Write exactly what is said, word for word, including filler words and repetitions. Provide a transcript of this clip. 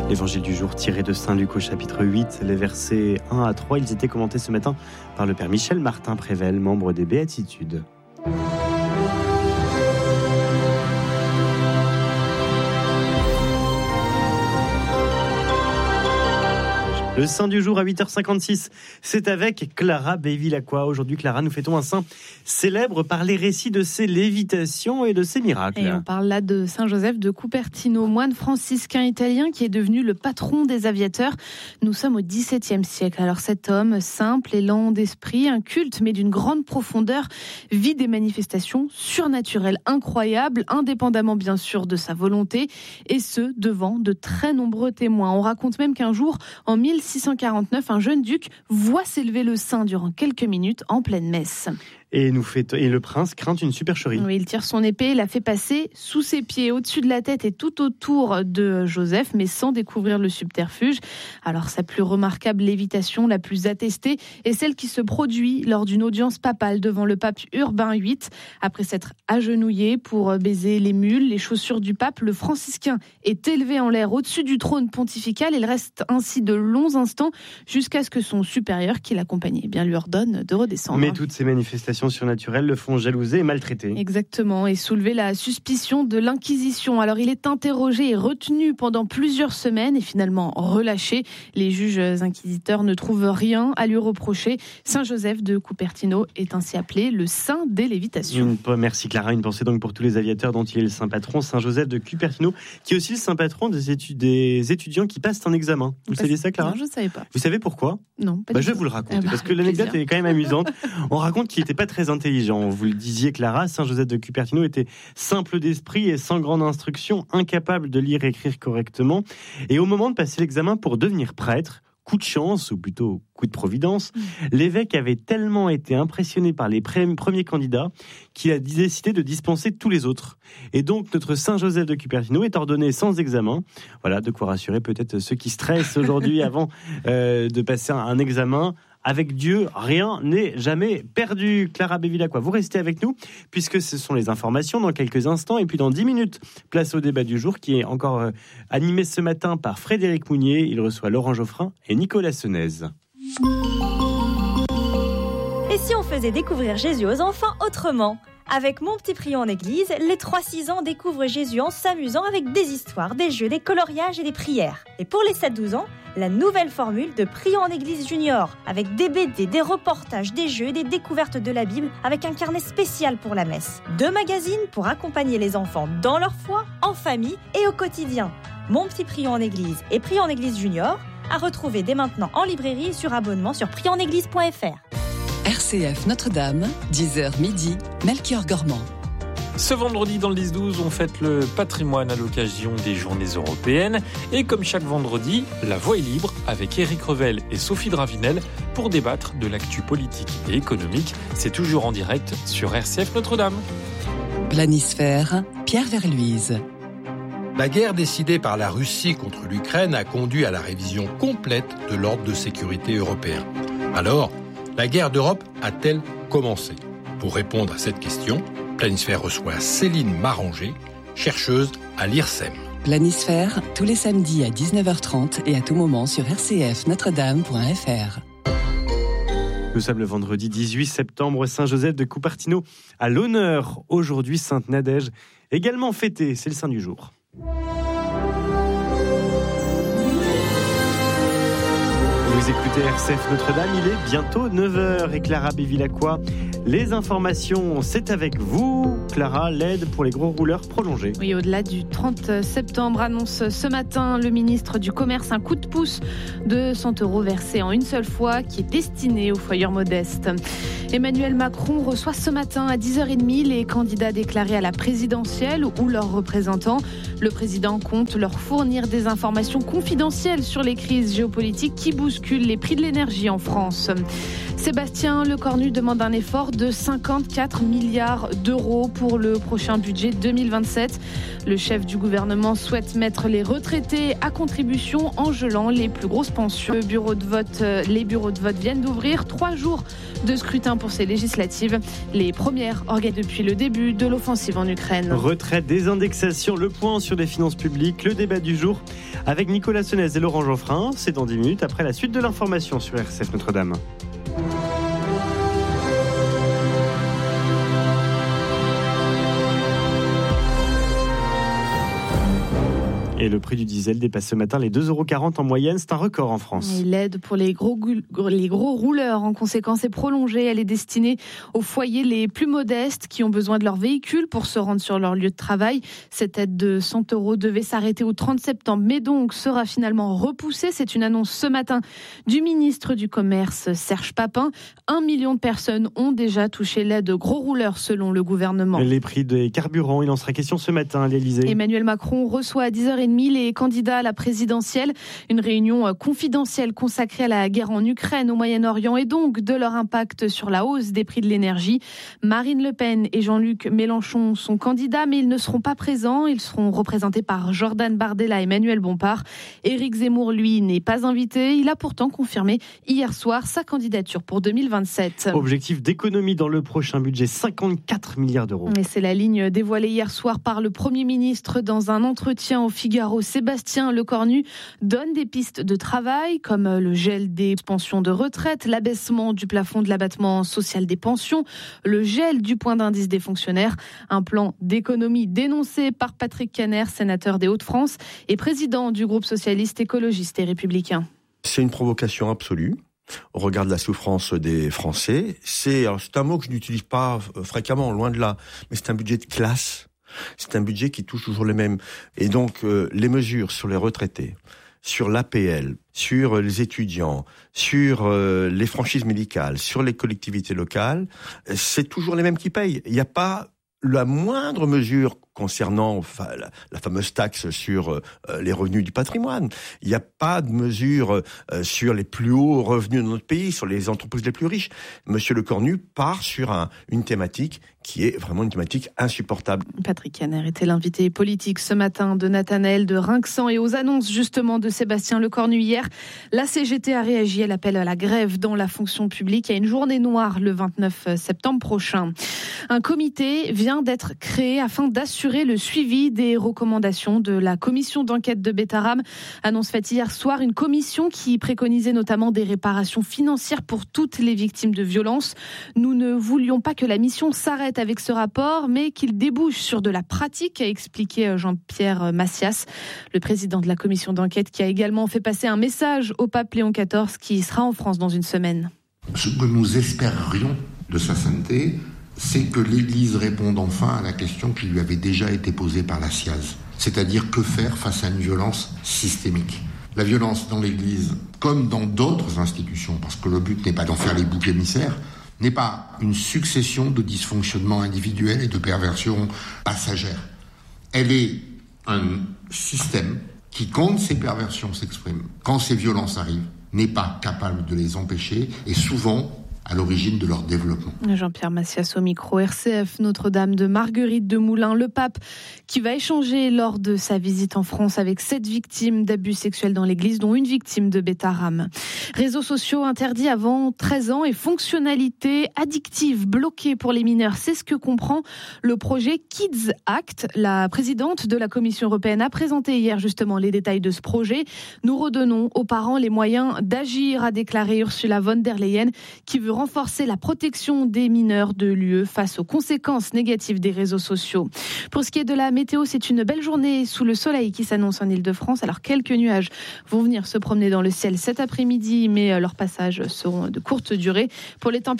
L'évangile du jour tiré de Saint-Luc au chapitre huit, les versets un à trois, ils étaient commentés ce matin par le Père Michel Martin-Prével, membre des Béatitudes. Le saint du jour à huit heures cinquante-six, c'est avec Clara Bevilacqua. Aujourd'hui, Clara, nous fêtons un saint célèbre par les récits de ses lévitations et de ses miracles. Et on parle là de Saint Joseph de Cupertino, moine franciscain italien qui est devenu le patron des aviateurs. Nous sommes au dix-septième siècle. Alors cet homme, simple et lent d'esprit, un culte mais d'une grande profondeur, vit des manifestations surnaturelles incroyables, indépendamment bien sûr de sa volonté, et ce, devant de très nombreux témoins. On raconte même qu'un jour, en mille six cent quarante-neuf, un jeune duc voit s'élever le saint durant quelques minutes en pleine messe. Et, nous fait, et le prince craint une supercherie. Oui, il tire son épée, la fait passer sous ses pieds, au-dessus de la tête et tout autour de Joseph, mais sans découvrir le subterfuge. Alors sa plus remarquable lévitation, la plus attestée, est celle qui se produit lors d'une audience papale devant le pape Urbain huit. Après s'être agenouillé pour baiser les mules, les chaussures du pape, le franciscain est élevé en l'air au-dessus du trône pontifical. Il reste ainsi de longs instants jusqu'à ce que son supérieur, qui l'accompagnait, eh bien, lui ordonne de redescendre. Mais toutes ces manifestations surnaturelles le font jalouser et maltraiter. Exactement, et soulever la suspicion de l'Inquisition. Alors il est interrogé et retenu pendant plusieurs semaines et finalement relâché. Les juges inquisiteurs ne trouvent rien à lui reprocher. Saint Joseph de Cupertino est ainsi appelé le saint des lévitations. Une, merci Clara, une pensée donc pour tous les aviateurs dont il est le saint patron, Saint Joseph de Cupertino, qui est aussi le saint patron des, étu- des étudiants qui passent un examen. Vous Parce... saviez ça, Clara ? Non, je ne savais pas. Vous savez pourquoi ? Non, pas bah, du Je vais tout. vous le raconter, Ah bah, parce que l'anecdote plaisir. est quand même amusante. On raconte qu'il n'était pas très intelligent. Vous le disiez, Clara, Saint Joseph de Cupertino était simple d'esprit et sans grande instruction, incapable de lire et écrire correctement. Et au moment de passer l'examen pour devenir prêtre, coup de chance, ou plutôt coup de providence, mmh. l'évêque avait tellement été impressionné par les premiers candidats qu'il a décidé de dispenser tous les autres. Et donc, notre Saint Joseph de Cupertino est ordonné sans examen. Voilà, de quoi rassurer peut-être ceux qui stressent aujourd'hui avant euh, de passer un, un examen. Avec Dieu, rien n'est jamais perdu. Clara Bevilacqua, vous restez avec nous, puisque ce sont les informations dans quelques instants. Et puis dans dix minutes, place au débat du jour, qui est encore euh, animé ce matin par Frédéric Mounier. Il reçoit Laurent Geoffrin et Nicolas Senez. Et si on faisait découvrir Jésus aux enfants autrement ? Avec Mon Petit Prion en Église, les trois six ans découvrent Jésus en s'amusant avec des histoires, des jeux, des coloriages et des prières. Et pour les sept douze ans, la nouvelle formule de Prion en Église Junior, avec des B D, des reportages, des jeux et des découvertes de la Bible, avec un carnet spécial pour la messe. Deux magazines pour accompagner les enfants dans leur foi, en famille et au quotidien. Mon Petit Prion en Église et Prion en Église Junior, à retrouver dès maintenant en librairie et sur abonnement sur prion en église point f r. R C F Notre-Dame, dix heures midi, Melchior Gormand. Ce vendredi dans le dix douze, on fête le patrimoine à l'occasion des Journées européennes. Et comme chaque vendredi, la voix est libre avec Éric Revel et Sophie Dravinel pour débattre de l'actu politique et économique. C'est toujours en direct sur R C F Notre-Dame. Planisphère, Pierre Verluise. La guerre décidée par la Russie contre l'Ukraine a conduit à la révision complète de l'ordre de sécurité européen. Alors, la guerre d'Europe a-t-elle commencé ? Pour répondre à cette question, Planisphère reçoit Céline Maranger, chercheuse à l'I R S E M. Planisphère, tous les samedis à dix-neuf heures trente et à tout moment sur r c f notre dame point f r. Nous sommes le vendredi dix-huit septembre, Saint Joseph de Cupertino à l'honneur. Aujourd'hui, Sainte Nadège, également fêtée, c'est le saint du jour. Vous écoutez R C F Notre-Dame, il est bientôt neuf heures et Clara Bevilacqua. Les informations, c'est avec vous. Clara, l'aide pour les gros rouleurs prolongée. Oui, au-delà du trente septembre, annonce ce matin le ministre du Commerce un coup de pouce de cent euros versés en une seule fois qui est destiné aux foyers modestes. Emmanuel Macron reçoit ce matin à dix heures trente les candidats déclarés à la présidentielle ou leurs représentants. Le président compte leur fournir des informations confidentielles sur les crises géopolitiques qui bousculent les prix de l'énergie en France. Sébastien Lecornu demande un effort de cinquante-quatre milliards d'euros pour le prochain budget deux mille vingt-sept. Le chef du gouvernement souhaite mettre les retraités à contribution en gelant les plus grosses pensions. Le bureau de vote, les bureaux de vote viennent d'ouvrir trois jours de scrutin pour pour ces législatives, les premières organisées depuis le début de l'offensive en Ukraine. Retraite, des indexations, le point sur les finances publiques, le débat du jour avec Nicolas Senez et Laurent Geoffrin. C'est dans dix minutes après la suite de l'information sur R C F Notre-Dame. Et le prix du diesel dépasse ce matin les deux euros quarante en moyenne. C'est un record en France. Et l'aide pour les gros, les gros rouleurs, en conséquence, est prolongée. Elle est destinée aux foyers les plus modestes qui ont besoin de leur véhicule pour se rendre sur leur lieu de travail. Cette aide de cent euros devait s'arrêter au trente septembre, mais donc sera finalement repoussée. C'est une annonce ce matin du ministre du Commerce, Serge Papin. Un million de personnes ont déjà touché l'aide gros rouleurs, selon le gouvernement. Les prix des carburants, il en sera question ce matin à l'Élysée. Emmanuel Macron reçoit à dix heures trente les candidats à la présidentielle. Une réunion confidentielle consacrée à la guerre en Ukraine, au Moyen-Orient et donc de leur impact sur la hausse des prix de l'énergie. Marine Le Pen et Jean-Luc Mélenchon sont candidats, mais ils ne seront pas présents. Ils seront représentés par Jordan Bardella et Emmanuel Bompard. Éric Zemmour, lui, n'est pas invité. Il a pourtant confirmé hier soir sa candidature pour deux mille vingt-sept. Objectif d'économie dans le prochain budget, cinquante-quatre milliards d'euros. Et c'est la ligne dévoilée hier soir par le Premier ministre dans un entretien au Figaro. Sébastien Lecornu donne des pistes de travail comme le gel des pensions de retraite, l'abaissement du plafond de l'abattement social des pensions, le gel du point d'indice des fonctionnaires. Un plan d'économie dénoncé par Patrick Caner, sénateur des Hauts-de-France et président du groupe socialiste, écologiste et républicain. C'est une provocation absolue au regard de la souffrance des Français. C'est, alors c'est un mot que je n'utilise pas fréquemment, loin de là, mais c'est un budget de classe. C'est un budget qui touche toujours les mêmes. Et donc, euh, les mesures sur les retraités, sur l'A P L, sur les étudiants, sur euh, les franchises médicales, sur les collectivités locales, c'est toujours les mêmes qui payent. Il n'y a pas la moindre mesure concernant enfin, la, la fameuse taxe sur euh, les revenus du patrimoine. Il n'y a pas de mesure euh, sur les plus hauts revenus de notre pays, sur les entreprises les plus riches. Monsieur Lecornu part sur un, une thématique qui est vraiment une thématique insupportable. Patrick Caner était l'invité politique ce matin de Nathanaël de Rinxan et aux annonces justement de Sébastien Lecornu hier. La C G T a réagi à l'appel à la grève dans la fonction publique. Il y a une journée noire le vingt-neuf septembre prochain. Un comité vient d'être créé afin d'assurer le suivi des recommandations de la commission d'enquête de Betaram. Annonce faite hier soir, une commission qui préconisait notamment des réparations financières pour toutes les victimes de violences. Nous ne voulions pas que la mission s'arrête avec ce rapport, mais qu'il débouche sur de la pratique, a expliqué Jean-Pierre Massias, le président de la commission d'enquête, qui a également fait passer un message au pape Léon quatorze qui sera en France dans une semaine. Ce que nous espérions de sa sainteté, c'est que l'Église réponde enfin à la question qui lui avait déjà été posée par la S I A Z, c'est-à-dire que faire face à une violence systémique. La violence dans l'Église, comme dans d'autres institutions, parce que le but n'est pas d'en faire les boucs émissaires, n'est pas une succession de dysfonctionnements individuels et de perversions passagères. Elle est un système qui, quand ces perversions s'expriment, quand ces violences arrivent, n'est pas capable de les empêcher et souvent à l'origine de leur développement. Jean-Pierre Massias au micro. R C F Notre-Dame de Marguerite de Moulins, le pape qui va échanger lors de sa visite en France avec sept victimes d'abus sexuels dans l'église, dont une victime de Betaram. Réseaux sociaux interdits avant treize ans et fonctionnalités addictives bloquées pour les mineurs. C'est ce que comprend le projet Kids Act. La présidente de la Commission européenne a présenté hier justement les détails de ce projet. Nous redonnons aux parents les moyens d'agir, a déclaré Ursula von der Leyen, qui veut renforcer la protection des mineurs de l'U E face aux conséquences négatives des réseaux sociaux. Pour ce qui est de la météo, c'est une belle journée sous le soleil qui s'annonce en Ile-de-France. Alors quelques nuages vont venir se promener dans le ciel cet après-midi, mais leurs passages seront de courte durée. Pour les températures